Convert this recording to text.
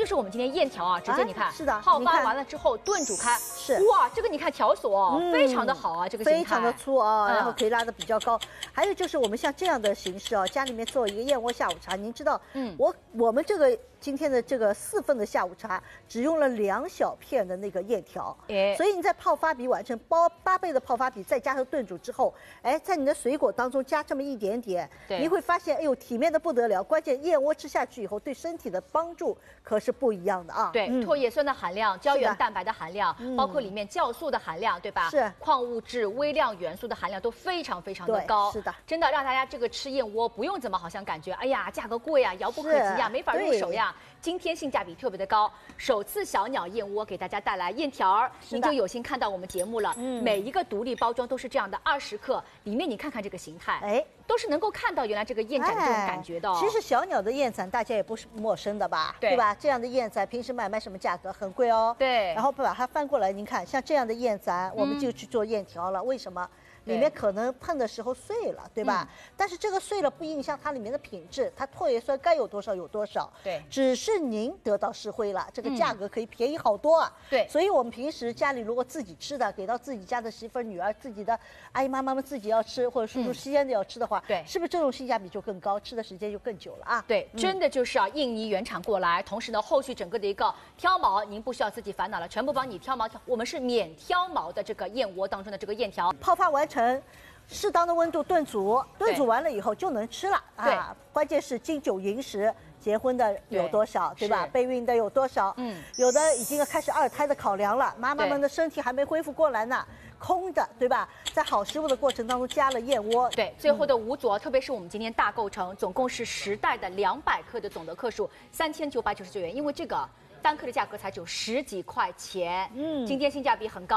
就是我们今天燕条啊，直接你看， 是的， 泡发完了之后炖煮开， 是哇，这个你看条索非常的好啊，这个非常的粗啊，然后可以拉得比较高。还有就是我们像这样的形式啊，家里面做一个燕窝下午茶，您知道，我们这个今天的这个4份的下午茶，只用了2小片的那个燕条，所以你在泡发比完成8倍的泡发比，再加上炖煮之后，哎，在你的水果当中加这么一点点，你会发现，哎呦，体面的不得了。关键燕窝吃下去以后，对身体的帮助可是不一样的啊。 对，唾液酸的含量、胶原蛋白的含量，包括里面酵素的含量，对吧？ 是， 矿物质、微量元素的含量都非常非常的高。 是的， 真的让大家这个吃燕窝不用怎么好像感觉，哎呀，价格贵啊，遥不可及呀，没法入手呀。今天性价比特别的高，首次小鸟燕窝给大家带来燕条，您就有幸看到我们节目了。每一个独立包装都是这样的20克，里面你看看这个形态，哎，都是能够看到原来这个燕盏这种感觉的。 其实小鸟的燕盏大家也不是陌生的吧，对吧？这样的燕盏平时买什么价格？很贵哦。 对。 然后把它翻过来，您看，像这样的燕盏，我们就去做燕条了。为什么？里面可能碰的时候碎了，对吧？但是这个碎了不影响它里面的品质，它唾液酸该有多少有多少。 对， 只是您得到实惠了，这个价格可以便宜好多啊。 对， 所以我们平时家里如果自己吃的，给到自己家的媳妇儿、女儿、自己的阿姨妈妈们自己要吃，或者叔叔西安的要吃的话，对，是不是这种性价比就更高，吃的时间就更久了啊？ 对，真的就是啊，印尼原产过来，同时呢，后续整个的一个挑毛，您不需要自己烦恼了，全部帮你挑毛。我们是免挑毛的这个燕窝当中的这个燕条， 泡发完成。适当的温度炖煮，炖煮完了以后就能吃了啊！关键是金九银十，结婚的有多少，对吧？备孕的有多少？有的已经要开始2胎的考量了，妈妈们的身体还没恢复过来呢，空的，对吧？在好食物的过程当中加了燕窝， 对，最后的5组，特别是我们今天大购成，总共是10袋的200克的总的克数3999元，因为这个单克的价格才只有10几块钱，今天性价比很高。